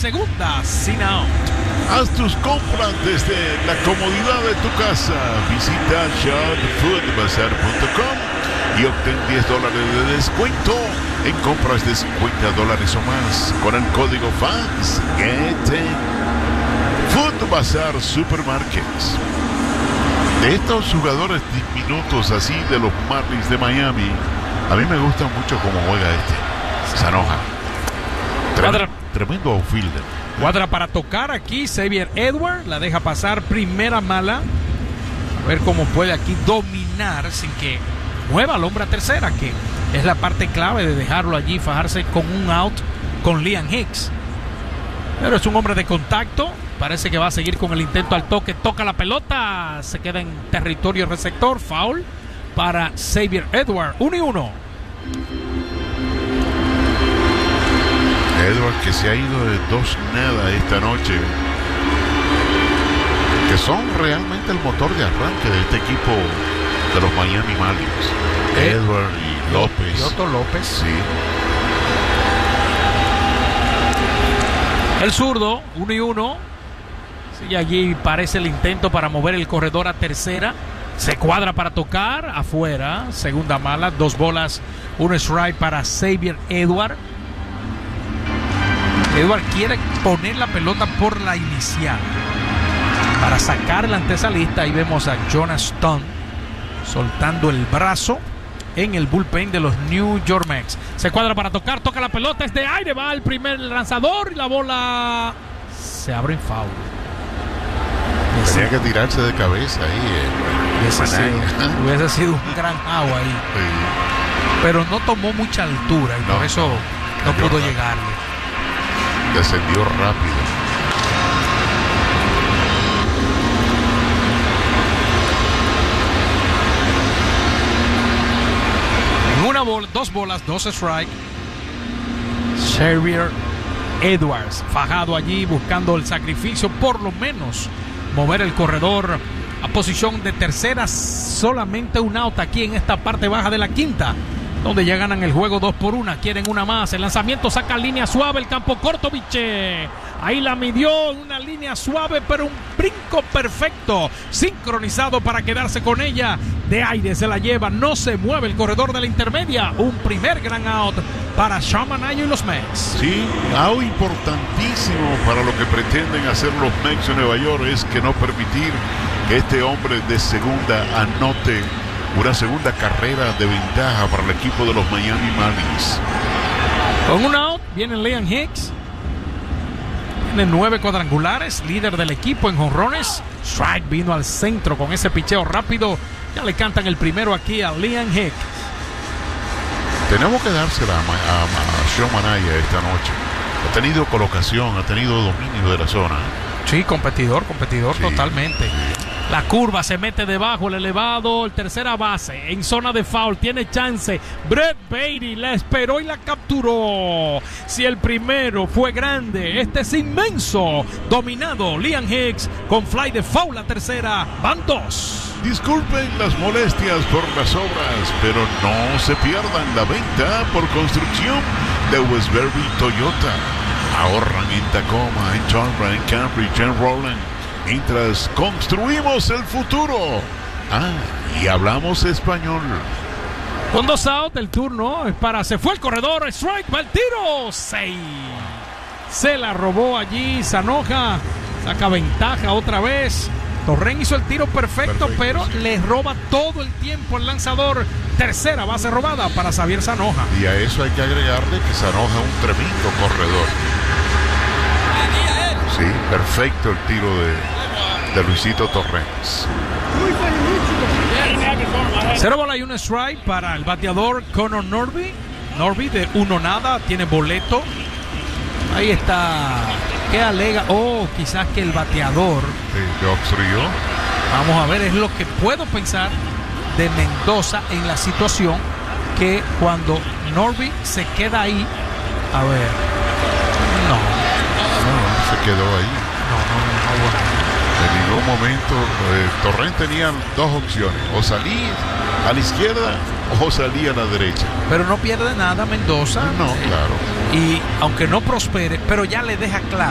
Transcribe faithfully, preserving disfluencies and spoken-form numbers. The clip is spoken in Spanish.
segunda sin out. Haz tus compras desde la comodidad de tu casa. Visita shop food bazar punto com y obtén diez dólares de descuento en compras de cincuenta dólares o más con el código F A N S. Get Food Bazar Supermarkets. De estos jugadores diminutos así de los Marlins de Miami, a mí me gusta mucho cómo juega este. Sanoja. Tremendo, tremendo outfielder. Cuadra para tocar aquí Xavier Edward, la deja pasar, primera mala. A ver cómo puede aquí dominar sin que mueva al hombre a tercera, que es la parte clave de dejarlo allí, fajarse con un out con Liam Hicks. Pero es un hombre de contacto, parece que va a seguir con el intento al toque, toca la pelota, se queda en territorio receptor, foul para Xavier Edward, uno y uno. Edward, que se ha ido de dos nada esta noche, que son realmente el motor de arranque de este equipo de los Miami Marlins. Eh, Edward y López. Y Otto López. Sí. El zurdo, uno y uno. Sí, allí parece el intento para mover el corredor a tercera. Se cuadra para tocar, afuera. Segunda mala, dos bolas, un strike para Xavier Edward. Edward quiere poner la pelota por la inicial para sacar la antesalista. Ahí vemos a Jonas Stone soltando el brazo en el bullpen de los New York Mets. Se cuadra para tocar, toca la pelota, es de aire, va el primer lanzador y la bola se abre en foul. Tenía que tirarse de cabeza ahí. Eh, hubiese, sido, hubiese sido un gran agua ahí. Sí. Pero no tomó mucha altura y no, por eso no, no pudo rápido. llegarle. Descendió rápido. En una bola, dos bolas, dos strike. Xavier Edwards fajado allí buscando el sacrificio, por lo menos mover el corredor a posición de tercera. Solamente un out aquí en esta parte baja de la quinta, donde ya ganan el juego dos por una. Quieren una más. El lanzamiento saca línea suave. El campo corto, Biche. Ahí la midió en una línea suave, pero un brinco perfecto. Sincronizado para quedarse con ella. De aire se la lleva. No se mueve el corredor de la intermedia. Un primer gran out para Sean Manayo y los Mets. Sí, out importantísimo para lo que pretenden hacer los Mets de Nueva York. Es que no permitir que este hombre de segunda anote una segunda carrera de ventaja para el equipo de los Miami Marlins. Con un out viene Liam Hicks. Tiene nueve cuadrangulares, líder del equipo en jonrones. Strike vino al centro con ese picheo rápido. Ya le cantan el primero aquí a Liam Hicks. Tenemos que dársela a, a, a Sean Manayo esta noche. Ha tenido colocación, ha tenido dominio de la zona. Sí, competidor, competidor sí, totalmente. Sí. La curva se mete debajo, el elevado, el tercera base, en zona de foul, tiene chance. Brett Baty la esperó y la capturó. Si el primero fue grande, este es inmenso. Dominado Liam Hicks con fly de foul a tercera, van dos. Disculpen las molestias por las obras, pero no se pierdan la venta por construcción de Westbury Toyota. Ahorran en Tacoma, en Tundra, en Cambridge, en Rowland, mientras construimos el futuro. Ah, y hablamos español. Con dos out, el turno es para... Se fue el corredor, strike, va el tiro. Seis. Se la robó allí Sanoja. Saca ventaja otra vez. Torren hizo el tiro perfecto, perfecto pero sí. le roba todo el tiempo al lanzador. Tercera base robada para Xavier Sanoja. Y a eso hay que agregarle que Sanoja es un tremendo corredor. Sí, perfecto el tiro de, de Luisito Torrens. Cero bola y un strike para el bateador Connor Norby. Norby de uno nada, tiene boleto. Ahí está. ¿Qué alega? Oh, quizás que el bateador sí, obstruyó. Vamos a ver, es lo que puedo pensar de Mendoza en la situación, que cuando Norby se queda ahí, a ver, no, no se quedó ahí. No, no, no, no, bueno. En ningún momento eh, Torrent tenía dos opciones, o salir a la izquierda o salir a la derecha. Pero no pierde nada Mendoza. No, claro. Y aunque no prospere, pero ya le deja claro